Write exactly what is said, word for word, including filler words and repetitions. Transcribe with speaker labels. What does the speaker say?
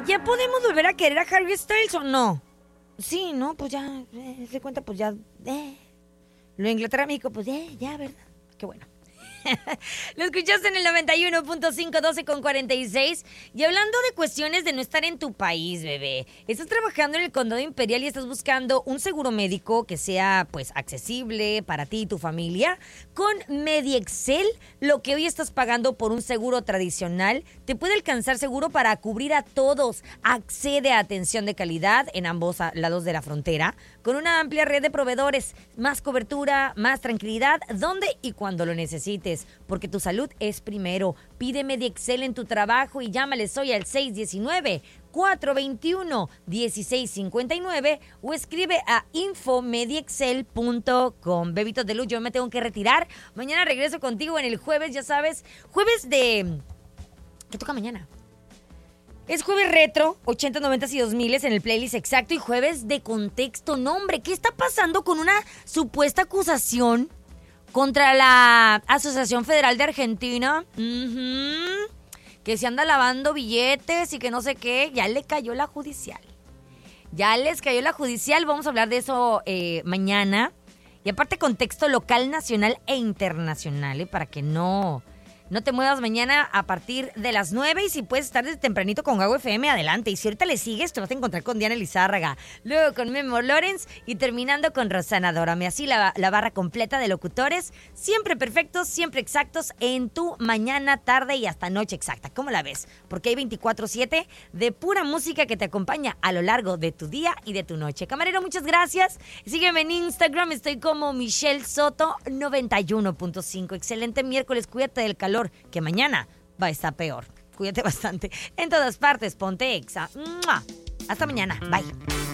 Speaker 1: ¿Ya podemos volver a querer a Harry Styles o no? Sí, ¿no? Pues ya, eh, se cuenta, pues ya, eh. Lo de Inglaterra, México, pues eh, ya, ¿verdad? Qué bueno. Lo escuchaste en el noventa y uno punto cinco, doce con cuarenta y seis. Y hablando de cuestiones de no estar en tu país, bebé. Estás trabajando en el Condado Imperial y estás buscando un seguro médico que sea, pues, accesible para ti y tu familia. Con MediExcel, lo que hoy estás pagando por un seguro tradicional te puede alcanzar seguro para cubrir a todos. Accede a atención de calidad en ambos lados de la frontera con una amplia red de proveedores. Más cobertura, más tranquilidad, donde y cuando lo necesites. Porque tu salud es primero. Pide MediExcel en tu trabajo y llámales hoy al seis uno nueve, cuatro dos uno, uno seis cinco nueve o escribe a info mediexcel punto com. Bebitos de luz, yo me tengo que retirar. Mañana regreso contigo en el jueves, ya sabes. Jueves de... ¿Qué toca mañana? Es jueves retro, ochenta, noventa y dos miles en el playlist exacto y jueves de contexto. No, hombre, ¿qué está pasando con una supuesta acusación contra la Asociación Federal de Argentina? Uh-huh. Que se anda lavando billetes y que no sé qué. Ya le cayó la judicial. Ya les cayó la judicial. Vamos a hablar de eso eh, mañana. Y aparte contexto local, nacional e internacional, ¿eh? Para que no... No te muevas mañana a partir de las nueve y si puedes estar desde tempranito con Gago F M, adelante. Y si ahorita le sigues, te vas a encontrar con Diana Lizárraga. Luego con Memo Lawrence y terminando con Rosana Dórame. Así la, la barra completa de locutores, siempre perfectos, siempre exactos en tu mañana, tarde y hasta noche exacta. ¿Cómo la ves? Porque hay veinticuatro siete de pura música que te acompaña a lo largo de tu día y de tu noche. Camarero, muchas gracias. Sígueme en Instagram, estoy como Michelle Soto noventa y uno punto cinco. Excelente miércoles, cuídate del calor, que mañana va a estar peor. Cuídate bastante. En todas partes, ponte Exa. ¡Mua! Hasta mañana. Bye.